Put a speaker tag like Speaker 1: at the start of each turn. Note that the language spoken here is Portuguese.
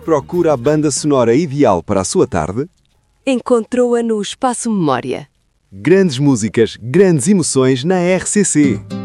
Speaker 1: Procura a banda sonora ideal para a sua tarde?
Speaker 2: Encontrou-a no Espaço Memória.
Speaker 1: Grandes músicas, grandes emoções na RCC.